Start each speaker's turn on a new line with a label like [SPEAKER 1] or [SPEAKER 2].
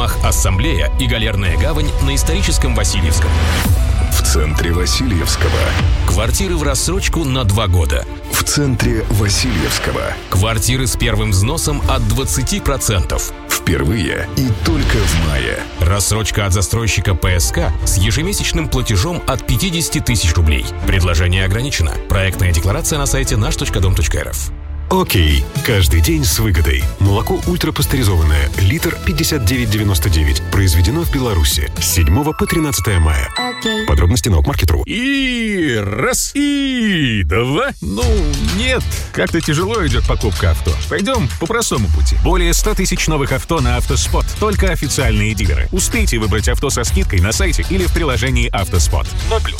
[SPEAKER 1] домах «Ассамблея» и «Галерная гавань» на историческом Васильевском.
[SPEAKER 2] В центре Васильевского.
[SPEAKER 1] Квартиры в рассрочку на 2 года.
[SPEAKER 2] В центре Васильевского.
[SPEAKER 1] Квартиры с первым взносом от 20%.
[SPEAKER 2] Впервые и только в мае.
[SPEAKER 1] Рассрочка от застройщика ПСК с ежемесячным платежом от 50 тысяч рублей. Предложение ограничено. Проектная декларация на сайте наш.дом.рф.
[SPEAKER 3] Окей. Каждый день с выгодой. Молоко ультрапастеризованное. Литр 59,99. Произведено в Беларуси. С 7 по 13 мая.
[SPEAKER 4] Окей.
[SPEAKER 3] Подробности на Опмаркет.ру.
[SPEAKER 5] И раз, и два. Ну, нет. Как-то тяжело идет покупка авто. Пойдем по простому пути. Более 100 тысяч новых авто на «Автоспот». Только официальные дилеры. Успейте выбрать авто со скидкой на сайте или в приложении «Автоспот». 0+.